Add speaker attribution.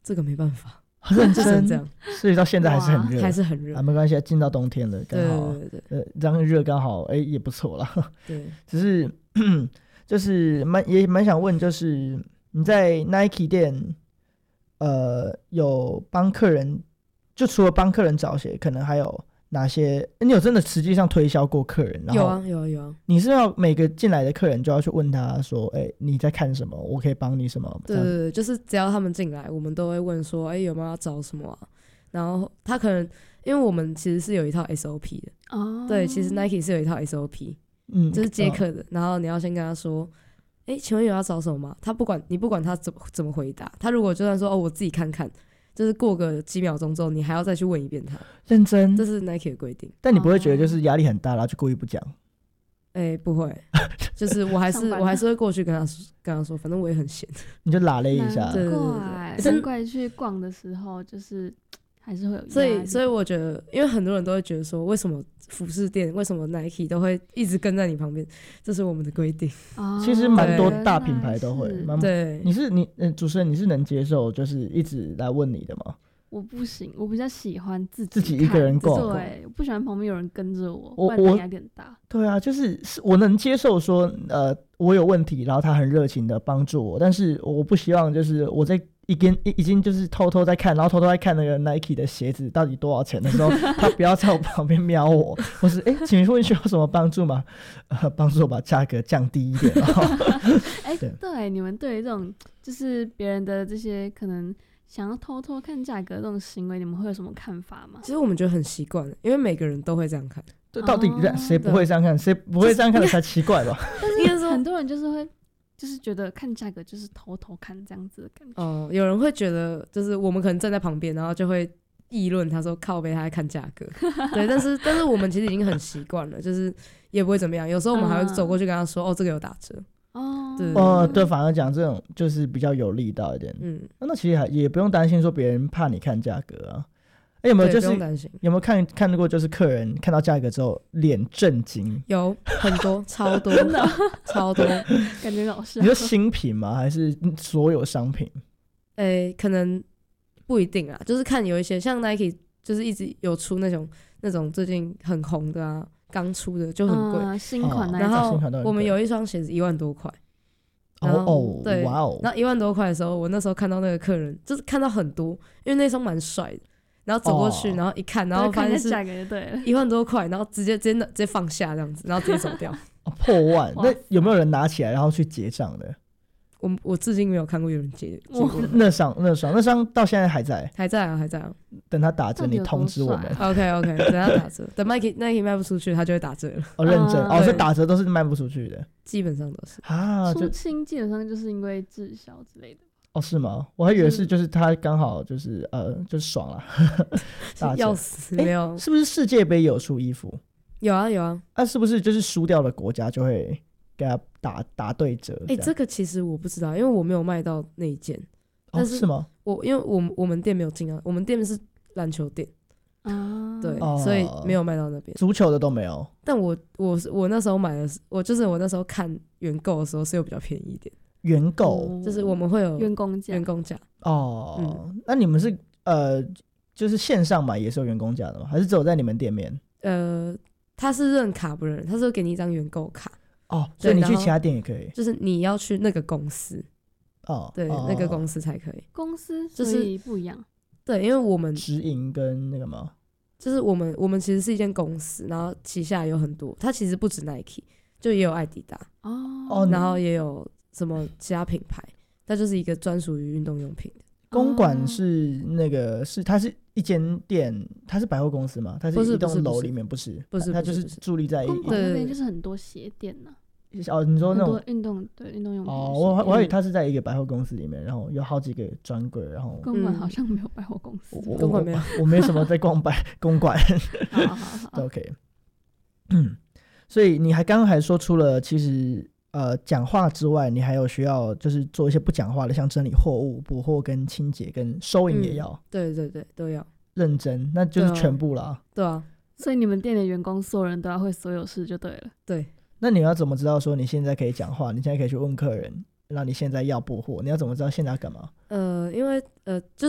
Speaker 1: 这个没办法，
Speaker 2: 认
Speaker 1: 真
Speaker 2: 真
Speaker 1: 这样，
Speaker 2: 所以到现在还是很热，
Speaker 1: 还是很热
Speaker 2: 没关系，进到冬天了，刚好
Speaker 1: 对
Speaker 2: 这样热刚好也不错啦。
Speaker 1: 对，
Speaker 2: 只是就是也蛮想问，就是你在 Nike 店有帮客人，就除了帮客人找鞋，可能还有哪些你有真的实际上推销过客人？然后
Speaker 1: 有啊，
Speaker 2: 你是要每个进来的客人就要去问他说你在看什么，我可以帮你什么？
Speaker 1: 对，就是只要他们进来我们都会问说有没有要找什么啊，然后他可能因为我们其实是有一套 SOP 的对，其实 Nike 是有一套 SOP，就是接客的，然后你要先跟他说请问有要找什么吗？你不管他怎么回答，他如果就算说我自己看看，就是过个几秒钟之后你还要再去问一遍他，
Speaker 2: 认真，
Speaker 1: 这是 Nike 的规定。
Speaker 2: 但你不会觉得就是压力很大然后就故意不讲？
Speaker 1: 不会，就是我还是会过去跟他说，反正我也很闲，
Speaker 2: 你就拉了一下。
Speaker 3: 难怪去逛的时候就是还是会有压力。
Speaker 1: 所以我觉得，因为很多人都会觉得说，为什么服饰店，为什么 Nike 都会一直跟在你旁边，这是我们的规定。
Speaker 2: 其实蛮多大品牌都会。
Speaker 1: 对，
Speaker 2: 主持人，你是能接受就是一直来问你的吗？
Speaker 3: 我不行，我比较喜欢自
Speaker 2: 己一个人逛。
Speaker 3: 对，我不喜欢旁边有人跟着我，不然压力有点大。
Speaker 2: 对啊，就是我能接受说我有问题，然后他很热情的帮助我，但是我不希望就是我在已经就是偷偷在看，然后偷偷在看那个 Nike 的鞋子到底多少钱的时候，他不要在我旁边瞄我，或是请问需要什么帮助吗？帮助我把价格降低一点。
Speaker 3: 对，你们对于这种就是别人的这些可能想要偷偷看价格这种行为，你们会有什么看法吗？
Speaker 1: 其实我们觉得很习惯，因为每个人都会这样看。
Speaker 2: 到底谁不会这样看？谁不会这样看的才奇怪吧？
Speaker 3: 但是很多人就是会。就是觉得看价格就是偷偷看这样子的感觉。
Speaker 1: 有人会觉得就是我们可能站在旁边，然后就会议论他说靠北他在看价格。对，但是我们其实已经很习惯了，就是也不会怎么样。有时候我们还会走过去跟他说这个有打折。
Speaker 2: 对，反而讲这种就是比较有力道一点。那其实也不用担心说别人怕你看价格啊。有没有就是有没有看过就是客人看到价格之后脸震惊？
Speaker 1: 有很多，超多超多，
Speaker 3: 感觉老师。
Speaker 2: 你说新品吗？还是所有商品？
Speaker 1: 可能不一定啊，就是看有一些像 Nike 就是一直有出那种最近很红的啊，刚出的就很贵，
Speaker 3: 新款那
Speaker 1: 种。然后我们有一双鞋子1万多块。对，
Speaker 2: 哇哦！
Speaker 1: 然后1万多块的时候，我那时候看到那个客人就是看到很多，因为那双蛮帅的。然后走过去，然后一看，然后发现是1万多块，然后直接放下这样子，然后直接走掉。
Speaker 2: 破万！那有没有人拿起来然后去结账的？
Speaker 1: 我至今没有看过有人结过。
Speaker 2: 那双到现在还在？
Speaker 1: 还在啊！
Speaker 2: 等他打折，你通知我们。
Speaker 1: OK， 等他打折，等 Nike 卖不出去，他就会打折了。
Speaker 2: 认真所以打折都是卖不出去的，
Speaker 1: 基本上都是
Speaker 3: 出清基本上就是因为滞销之类的。
Speaker 2: 是吗？我还以为是就是他刚好就是爽了。
Speaker 1: 要死没有？
Speaker 2: 是不是世界杯有出衣服？
Speaker 1: 有啊。
Speaker 2: 是不是就是输掉的国家就会给他打对折？
Speaker 1: 这个其实我不知道，因为我没有卖到那一件。
Speaker 2: 是吗？
Speaker 1: 因为我们店没有进啊，我们店是篮球店对，所以没有卖到那边。
Speaker 2: 足球的都没有。
Speaker 1: 但我那时候买的是我那时候看原购的时候是有比较便宜一点。
Speaker 2: 原购
Speaker 1: 就是我们会有
Speaker 3: 员工价
Speaker 2: 那你们是就是线上买也是有员工价的吗？还是只有在你们店面？
Speaker 1: 他是认卡不认，他是会给你一张原购卡
Speaker 2: 所以你去其他店也可以，
Speaker 1: 就是你要去那个公司对，那个公司才可以。
Speaker 3: 公司就是不一样。
Speaker 1: 对，因为我们
Speaker 2: 直营跟那个吗？
Speaker 1: 就是我们其实是一间公司，然后旗下有很多，它其实不止 Nike， 就也有艾迪达然后也有什么其他品牌，它就是一个专属于运动用品的。
Speaker 2: 公馆是那个它是一间店，它是百货公司吗？它是一栋楼里面？不是，它就是伫立在
Speaker 3: 公馆那边就是很多鞋店呢。
Speaker 2: 你说那种
Speaker 3: 运动用品
Speaker 2: 我还以为它是在一个百货公司里面，然后有好几个专柜，然后
Speaker 3: 公馆好像没有百货公司。
Speaker 1: 公馆没有，
Speaker 2: 我没什么在逛公馆。
Speaker 3: 好
Speaker 2: OK。所以你刚刚还说，除了其实讲话之外，你还有需要就是做一些不讲话的，像整理货物、补货跟清洁跟收银也要。
Speaker 1: 对都要
Speaker 2: 认真，那就是全部啦。
Speaker 1: 对啊，
Speaker 3: 所以你们店的员工所有人都要会所有事就对了。
Speaker 1: 对。
Speaker 2: 那你要怎么知道说你现在可以讲话，你现在可以去问客人，然后你现在要补货，你要怎么知道现在要干嘛？
Speaker 1: 因为就是